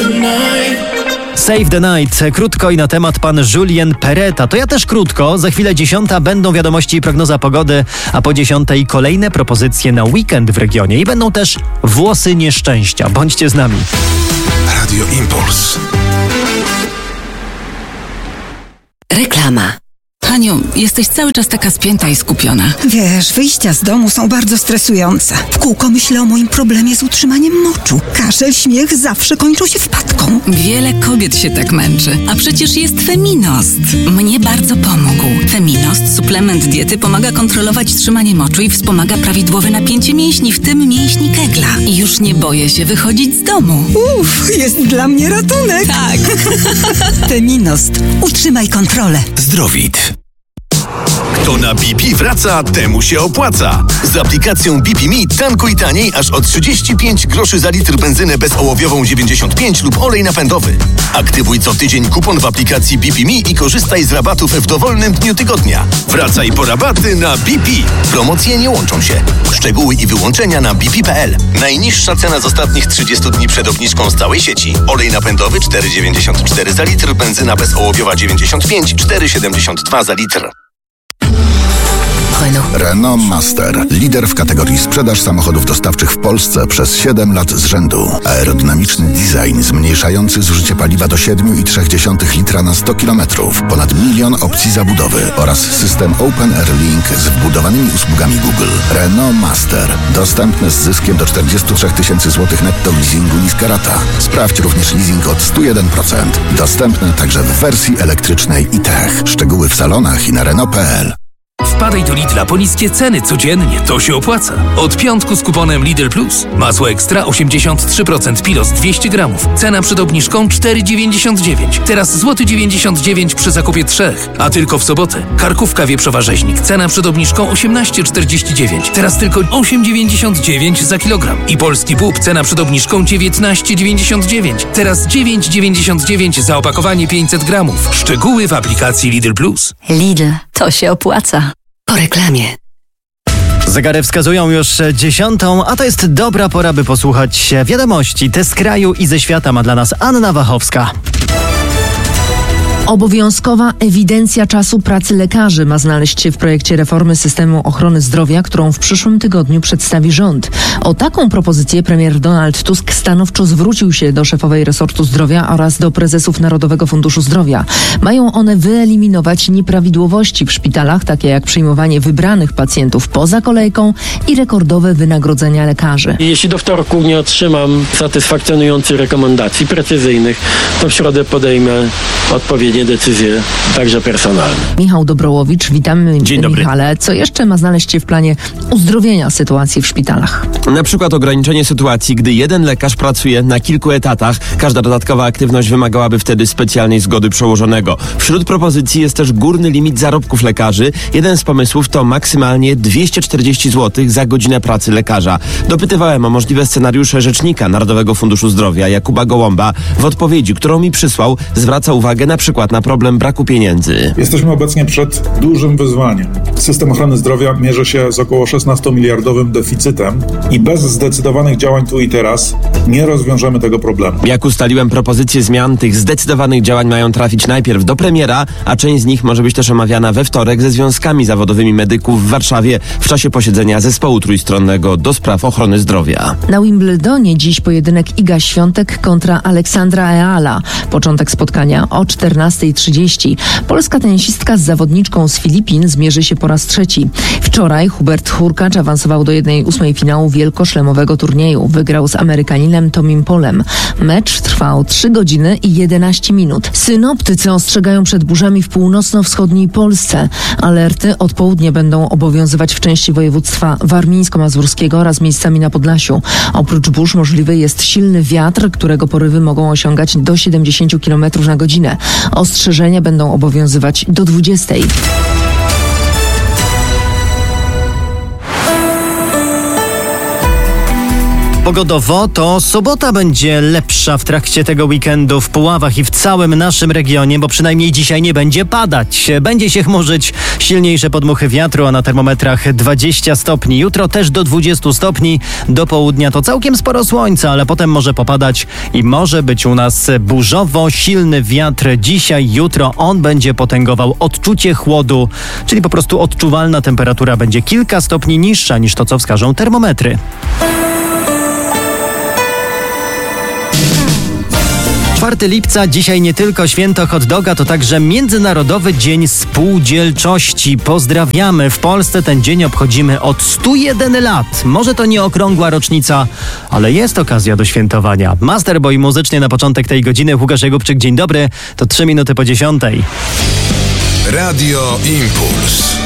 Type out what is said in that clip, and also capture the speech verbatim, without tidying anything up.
Save the Night. Krótko i na temat pan Julien Peretta. To ja też krótko. Za chwilę dziesiąta będą wiadomości i prognoza pogody, a po dziesiątej kolejne propozycje na weekend w regionie. I będą też włosy nieszczęścia. Bądźcie z nami. Radio Impuls. Reklama. Haniu, jesteś cały czas taka spięta i skupiona. Wiesz, wyjścia z domu są bardzo stresujące. W kółko myślę o moim problemie z utrzymaniem moczu. Kaszel, śmiech zawsze kończą się wpadką. Wiele kobiet się tak męczy, a przecież jest Feminost. Mnie bardzo pomógł. Feminost, suplement diety, pomaga kontrolować trzymanie moczu i wspomaga prawidłowe napięcie mięśni, w tym mięśni kegla. I już nie boję się wychodzić z domu. Uff, jest dla mnie ratunek. Tak. Feminost. Utrzymaj kontrolę. Zdrowit. Kto na B P wraca, temu się opłaca. Z aplikacją B P Me tankuj taniej aż o trzydzieści pięć groszy za litr benzynę bezołowiową dziewięćdziesiąt pięć lub olej napędowy. Aktywuj co tydzień kupon w aplikacji B P Me i korzystaj z rabatów w dowolnym dniu tygodnia. Wracaj po rabaty na B P. Promocje nie łączą się. Szczegóły i wyłączenia na b p kropka p l. Najniższa cena z ostatnich trzydziestu dni przed obniżką z całej sieci. Olej napędowy cztery dziewięćdziesiąt cztery za litr, benzyna bezołowiowa dziewięćdziesiąt pięć, cztery siedemdziesiąt dwa za litr. Renault. Renault Master. Lider w kategorii sprzedaż samochodów dostawczych w Polsce przez siedem lat z rzędu. Aerodynamiczny design zmniejszający zużycie paliwa do siedem i trzy dziesiąte litra na sto kilometrów. Ponad milion opcji zabudowy oraz system Open Air Link z wbudowanymi usługami Google. Renault Master. Dostępny z zyskiem do czterdzieści trzy tysięcy złotych netto leasingu niska rata. Sprawdź również leasing od sto jeden procent. Dostępny także w wersji elektrycznej i Tech. Szczegóły w salonach i na Renault kropka p l. Wpadaj do Lidla po niskie ceny codziennie, to się opłaca. Od piątku z kuponem Lidl Plus. Masło ekstra osiemdziesiąt trzy procent Pilos dwieście gramów. Cena przed obniżką cztery dziewięćdziesiąt dziewięć. Teraz złoty dziewięćdziesiąt dziewięć przy zakupie trzech. A tylko w sobotę. Karkówka wieprzowa rzeźnik. Cena przed obniżką osiemnaście czterdzieści dziewięć. Teraz tylko osiem dziewięćdziesiąt dziewięć za kilogram. I polski bób. Cena przed obniżką dziewiętnaście dziewięćdziesiąt dziewięć. Teraz dziewięć dziewięćdziesiąt dziewięć za opakowanie pięćset gramów. Szczegóły w aplikacji Lidl Plus. Lidl. To się opłaca. Po reklamie. Zegary wskazują już dziesiątą, a to jest dobra pora, by posłuchać wiadomości. Te z kraju i ze świata ma dla nas Anna Wachowska. Obowiązkowa ewidencja czasu pracy lekarzy ma znaleźć się w projekcie reformy systemu ochrony zdrowia, którą w przyszłym tygodniu przedstawi rząd. O taką propozycję premier Donald Tusk stanowczo zwrócił się do szefowej resortu zdrowia oraz do prezesów Narodowego Funduszu Zdrowia. Mają one wyeliminować nieprawidłowości w szpitalach, takie jak przyjmowanie wybranych pacjentów poza kolejką i rekordowe wynagrodzenia lekarzy. Jeśli do wtorku nie otrzymam satysfakcjonujących rekomendacji precyzyjnych, to w środę podejmę odpowiednie decyzje, także personalne. Michał Dobrołowicz, witamy. Dzień dobry. Michale, co jeszcze ma znaleźć się w planie uzdrowienia sytuacji w szpitalach? Na przykład ograniczenie sytuacji, gdy jeden lekarz pracuje na kilku etatach. Każda dodatkowa aktywność wymagałaby wtedy specjalnej zgody przełożonego. Wśród propozycji jest też górny limit zarobków lekarzy. Jeden z pomysłów to maksymalnie dwieście czterdzieści złotych za godzinę pracy lekarza. Dopytywałem o możliwe scenariusze rzecznika Narodowego Funduszu Zdrowia Jakuba Gołąba. W odpowiedzi, którą mi przysłał, zwraca uwagę na przykład na problem braku pieniędzy. Jesteśmy obecnie przed dużym wyzwaniem. System ochrony zdrowia mierzy się z około szesnastomiliardowym deficytem i bez zdecydowanych działań tu i teraz nie rozwiążemy tego problemu. Jak ustaliłem, propozycje zmian tych zdecydowanych działań mają trafić najpierw do premiera, a część z nich może być też omawiana we wtorek ze związkami zawodowymi medyków w Warszawie w czasie posiedzenia zespołu trójstronnego do spraw ochrony zdrowia. Na Wimbledonie dziś pojedynek Iga Świątek kontra Aleksandra Eala. Początek spotkania o czternastej trzydzieści. Polska tenisistka z zawodniczką z Filipin zmierzy się po raz trzeci. Wczoraj Hubert Hurkacz awansował do jednej ósmej finału wielkoszlemowego turnieju. Wygrał z Amerykaninem Tomim Polem. Mecz trwał trzy godziny i jedenaście minut. Synoptycy ostrzegają przed burzami w północno-wschodniej Polsce. Alerty od południa będą obowiązywać w części województwa warmińsko-mazurskiego oraz miejscami na Podlasiu. Oprócz burz możliwy jest silny wiatr, którego porywy mogą osiągać do siedemdziesiąt kilometrów na godzinę. Ostrzeżenia będą obowiązywać do dwudziestej. Pogodowo to sobota będzie lepsza w trakcie tego weekendu w Puławach i w całym naszym regionie, bo przynajmniej dzisiaj nie będzie padać. Będzie się chmurzyć, silniejsze podmuchy wiatru, a na termometrach dwadzieścia stopni. Jutro też do dwudziestu stopni, do południa to całkiem sporo słońca, ale potem może popadać i może być u nas burzowo silny wiatr. Dzisiaj, jutro on będzie potęgował odczucie chłodu, czyli po prostu odczuwalna temperatura będzie kilka stopni niższa niż to, co wskażą termometry. czwartego lipca, dzisiaj nie tylko święto hot doga, to także Międzynarodowy Dzień Spółdzielczości. Pozdrawiamy. W Polsce ten dzień obchodzimy od stu jeden lat. Może to nie okrągła rocznica, ale jest okazja do świętowania. Masterboy muzycznie na początek tej godziny. Łukasz Jakubczyk, dzień dobry. To trzy minuty po dziesiątej. Radio Impuls.